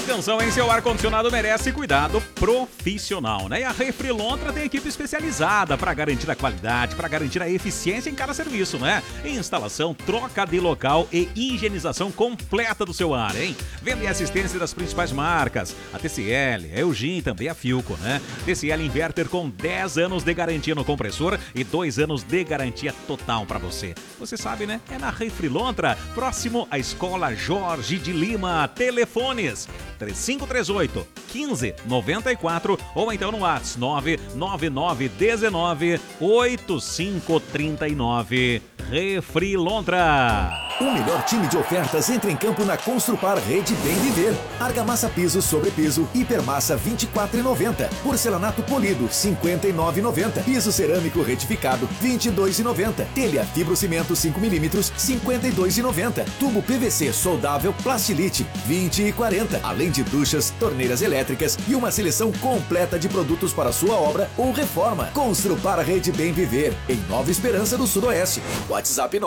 Atenção, hein? Seu ar-condicionado merece cuidado profissional, né? E a Refrilontra tem equipe especializada para garantir a qualidade, para garantir a eficiência em cada serviço, né? Instalação, troca de local e higienização completa do seu ar, hein? Venda e assistência das principais marcas, a TCL, a Eugin e também a Philco, né? TCL Inverter com 10 anos de garantia no compressor e 2 anos de garantia total para você. Você sabe, né? É na Refrilontra, próximo à Escola Jorge de Lima. Telefones 3538 1594 ou então no WhatsApp 99919 8539. Refrilontra. O melhor time de ofertas entra em campo na Construpar Rede Bem Viver. Argamassa piso sobre piso, hipermassa R$ 24,90. Porcelanato polido R$ 59,90. Piso cerâmico retificado R$ 22,90. Telha fibrocimento 5mm R$ 52,90. Tubo PVC soldável Plastilite R$ 20,40. Além de duchas, torneiras elétricas e uma seleção completa de produtos para sua obra ou reforma. Construpar Rede Bem Viver em Nova Esperança do Sudoeste. WhatsApp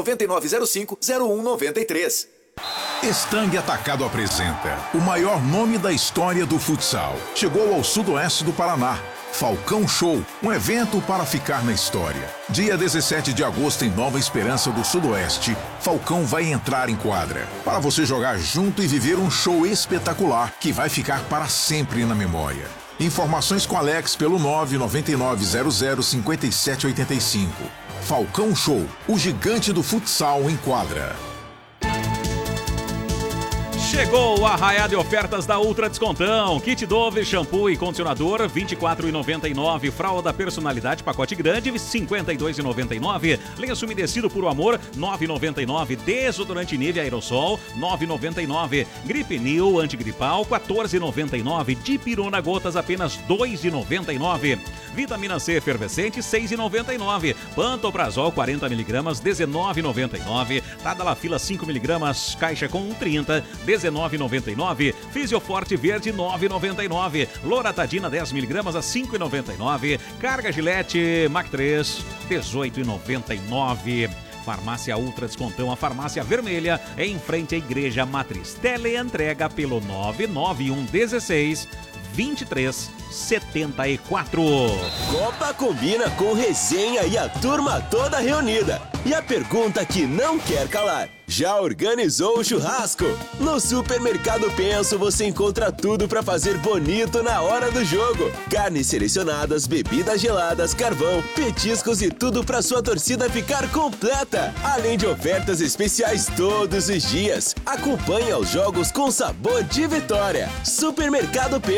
99905-0193. Estang Atacado apresenta o maior nome da história do futsal. Chegou ao sudoeste do Paraná. Falcão Show, um evento para ficar na história. Dia 17 de agosto em Nova Esperança do Sudoeste, Falcão vai entrar em quadra para você jogar junto e viver um show espetacular que vai ficar para sempre na memória. Informações com Alex pelo 999005785. Falcão Show, o gigante do futsal em quadra. Chegou o arraiá de ofertas da Ultra Descontão. Kit Dove, shampoo e condicionador, R$ 24,99. Fralda personalidade, pacote grande, R$ 52,99. Lenço umedecido Puro Amor, R$ 9,99. Desodorante Nivea Aerosol, R$ 9,99. Gripe New antigripal, R$ 14,99. Dipirona gotas, apenas R$ 2,99. Vitamina C efervescente, R$ 6,99. Pantoprazol 40mg, R$ 19,99. Tadalafila 5mg, caixa com 30, R$ 19,99. Fisioforte Verde, R$ 9,99. Loratadina 10mg a R$ 5,99. Carga Gillette Mac 3, R$ 18,99. Farmácia Ultra Descontão, a farmácia vermelha, em frente à Igreja Matriz. Teleentrega pelo 99116 2374. Copa combina com resenha e a turma toda reunida. E a pergunta que não quer calar: já organizou o churrasco? No Supermercado Penso você encontra tudo para fazer bonito na hora do jogo. Carnes selecionadas, bebidas geladas, carvão, petiscos e tudo para sua torcida ficar completa. Além de ofertas especiais todos os dias. Acompanhe os jogos com sabor de vitória. Supermercado Penso.